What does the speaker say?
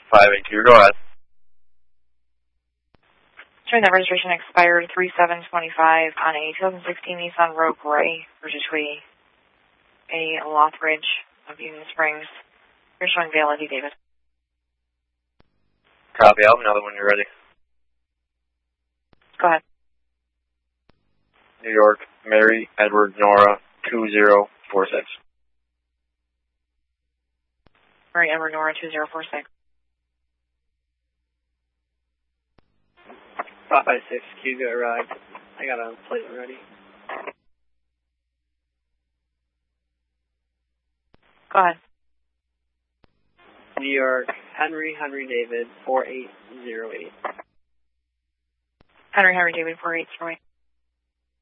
582, go ahead. Showing that registration expired 3/7/25 on a 2016 Nissan Rogue Gray, virtually a Lothridge of Union Springs. You're showing validity, David. Copy, I'll have another when you're ready. Go ahead. New York, Mary Edward Nora 2046. Mary Edward Nora 2046. 556, Hugo arrived. I got a plate ready. Go ahead. New York, Henry David 4808. Henry David 4808.